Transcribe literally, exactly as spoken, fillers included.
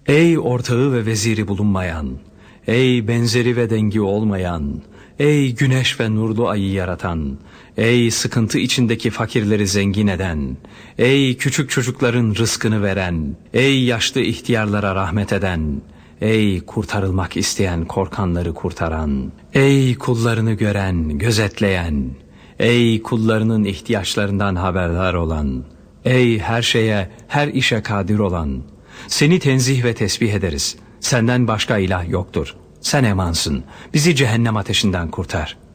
Ey ortağı ve veziri bulunmayan, ey benzeri ve dengi olmayan, ey güneş ve nurlu ayı yaratan, ey sıkıntı içindeki fakirleri zengin eden, ey küçük çocukların rızkını veren, ey yaşlı ihtiyarlara rahmet eden, ey kurtarılmak isteyen korkanları kurtaran, ey kullarını gören, gözetleyen, ey kullarının ihtiyaçlarından haberdar olan, ey her şeye, her işe kadir olan, seni tenzih ve tesbih ederiz. Senden başka ilah yoktur. Sen emansın. Bizi cehennem ateşinden kurtar.